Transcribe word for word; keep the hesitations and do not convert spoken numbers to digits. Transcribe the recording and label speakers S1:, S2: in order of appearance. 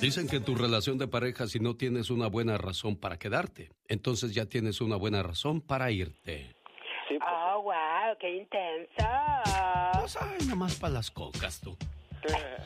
S1: Dicen que en tu relación de pareja, si no tienes una buena razón para quedarte, entonces ya tienes una buena razón para irte.
S2: Sí, pues,
S3: Oh, wow, qué intenso.
S1: Pues ay, nada más para las cocas tú.